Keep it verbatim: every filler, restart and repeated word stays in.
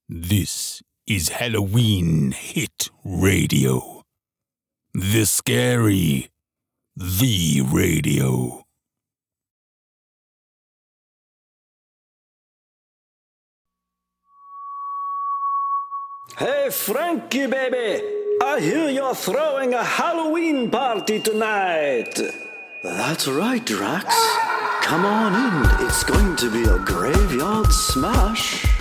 This is Halloween Hit Radio. The Scary, the Radio. Hey, Frankie, baby! I hear you're throwing a Halloween party tonight! That's right, Drax. Come on in. It's going to be a graveyard smash.